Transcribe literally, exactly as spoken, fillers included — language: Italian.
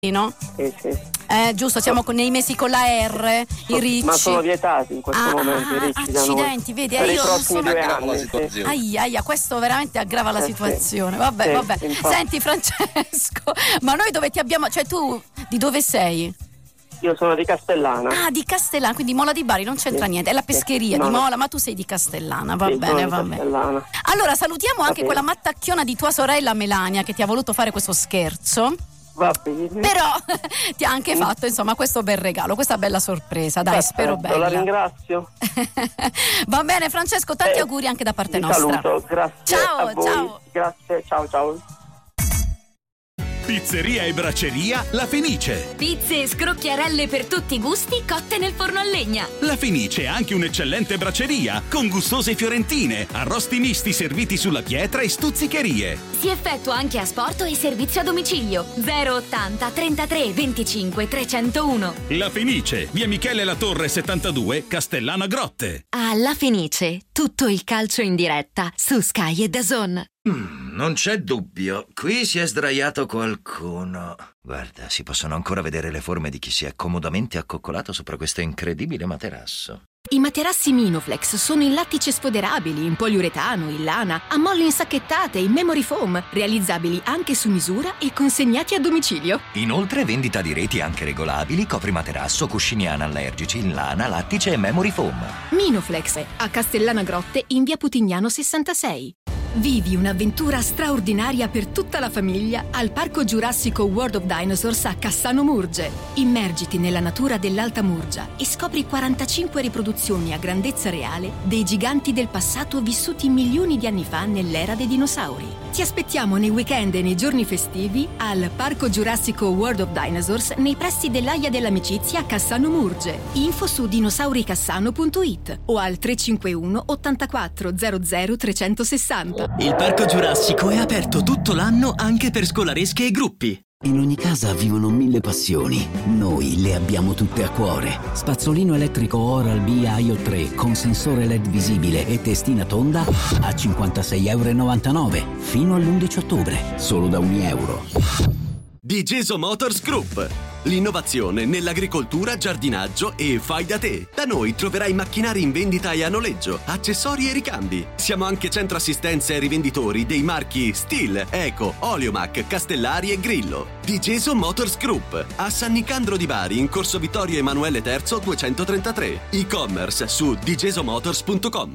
no? Sì, sì. Eh, giusto, siamo con, nei mesi con la R, i ricci. Ma sono vietati in questo ah, momento ah, i ricci da noi. accidenti, vedi, per eh, i io prossimi non due sono... anni. Aia, aia, questo veramente aggrava la eh, situazione. Sì. Vabbè, Sì, vabbè. infatti. Senti Francesco, ma noi dove ti abbiamo, cioè tu di dove sei? Io sono di Castellana. Ah, di Castellana, quindi Mola di Bari non c'entra Sì. niente, è la pescheria No, di no. Mola, ma tu sei di Castellana, va Sì, bene, sono di va bene. Castellana. Allora salutiamo Va anche bene. quella mattacchiona di tua sorella Melania che ti ha voluto fare questo scherzo. Va bene. Però ti ha anche fatto insomma questo bel regalo, questa bella sorpresa, dai. Perfetto, Spero bella. La ringrazio. Va bene Francesco, tanti Eh, auguri anche da parte Vi nostra. saluto, grazie Ciao, a voi. ciao. Grazie, ciao ciao. Pizzeria e bracceria La Fenice. Pizze e scrocchiarelle per tutti i gusti cotte nel forno a legna. La Fenice è anche un'eccellente bracceria con gustose fiorentine, arrosti misti serviti sulla pietra e stuzzicherie. Si effettua anche asporto e servizio a domicilio. zero ottanta trentatré venticinque trecentouno. La Fenice, via Michele La Torre settantadue, Castellana Grotte. Alla Fenice, tutto il calcio in diretta su Sky e D A Z N. Mm, non c'è dubbio, qui si è sdraiato qualcuno. Guarda, si possono ancora vedere le forme di chi si è comodamente accoccolato sopra questo incredibile materasso. I materassi Minoflex sono in lattice sfoderabili, in poliuretano, in lana, a molle insacchettate, in memory foam, realizzabili anche su misura e consegnati a domicilio. Inoltre vendita di reti anche regolabili, coprimaterasso, cuscini anallergici in lana, lattice e memory foam. Minoflex, a Castellana Grotte in via Putignano sessantasei. Vivi un'avventura straordinaria per tutta la famiglia al Parco Giurassico World of Dinosaurs a Cassano Murge. Immergiti nella natura dell'Alta Murgia e scopri quarantacinque riproduzioni a grandezza reale dei giganti del passato vissuti milioni di anni fa nell'era dei dinosauri. Ti aspettiamo nei weekend e nei giorni festivi al Parco Giurassico World of Dinosaurs nei pressi dell'Aia dell'Amicizia a Cassano Murge. Info su dinosauricassano punto it o al tre cinque uno ottantaquattro zero zero trecentosessanta. Il Parco Giurassico è aperto tutto l'anno anche per scolaresche e gruppi. In ogni casa vivono mille passioni. Noi le abbiamo tutte a cuore. Spazzolino elettrico Oral-B I O tre con sensore L E D visibile e testina tonda a cinquantasei e novantanove euro fino all'undici ottobre, solo da un euro. Digeso Motors Group. L'innovazione nell'agricoltura, giardinaggio e fai da te. Da noi troverai macchinari in vendita e a noleggio, accessori e ricambi. Siamo anche centro assistenza e rivenditori dei marchi Stihl, Eco, Oleomac, Castellari e Grillo. Digeso Motors Group, a San Nicandro di Bari in corso Vittorio Emanuele terzo duecentotrentatré. E-commerce su digesomotors punto com.